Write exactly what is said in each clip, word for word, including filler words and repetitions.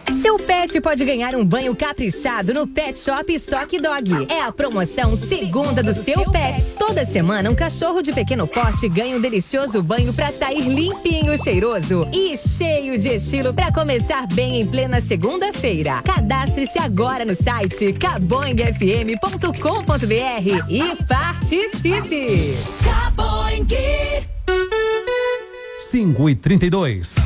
Seu pet pode ganhar um banho caprichado no Pet Shop Stock Dog. É a promoção segunda do seu pet. Toda semana, um cachorro de pequeno porte ganha um delicioso banho para sair limpinho, cheiroso e cheio de estilo para começar bem em plena segunda-feira. Cadastre-se agora no site caboing f m ponto com ponto b r e participe! Caboing! cinco e trinta e dois.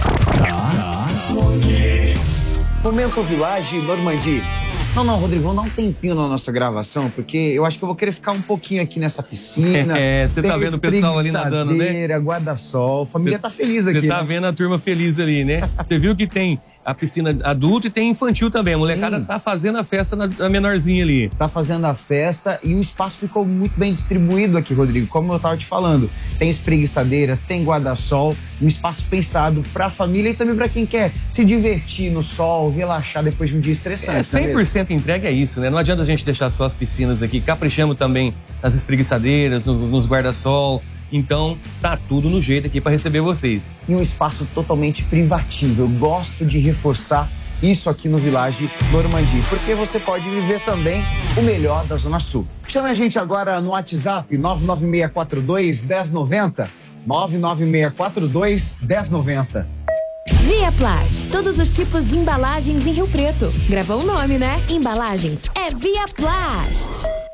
Momento Village Normandie. Não, não, Rodrigo, vamos dar um tempinho na nossa gravação, porque eu acho que eu vou querer ficar um pouquinho aqui nessa piscina. É, você tá vendo o pessoal ali nadando, né? Guarda-sol, a família cê, tá feliz aqui. Você tá né? vendo a turma feliz ali, né? Você viu que tem a piscina adulta e tem infantil também. A molecada Sim. tá fazendo a festa na, na menorzinha ali. Tá fazendo a festa e o espaço ficou muito bem distribuído aqui, Rodrigo. Como eu tava te falando, tem espreguiçadeira, tem guarda-sol, um espaço pensado pra família e também pra quem quer se divertir no sol, relaxar depois de um dia estressante. É, cem por cento entrega é isso, né? Não adianta a gente deixar só as piscinas aqui. Caprichamos também nas espreguiçadeiras, no, nos guarda-sol. Então, tá tudo no jeito aqui para receber vocês. E um espaço totalmente privativo. Eu gosto de reforçar isso aqui no Village Normandie, porque você pode viver também o melhor da Zona Sul. Chame a gente agora no WhatsApp nove nove seis quatro dois, um zero nove zero. nove nove seis quatro dois, um zero nove zero. Viaplast, todos os tipos de embalagens em Rio Preto. Gravou o nome, né? Embalagens é Viaplast.